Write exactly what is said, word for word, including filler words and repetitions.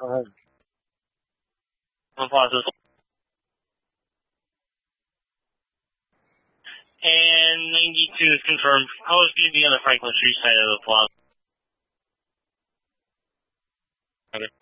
Uh, One process. And ninety-two is confirmed. I was going to be on the Franklin Street side of the plaza. Okay.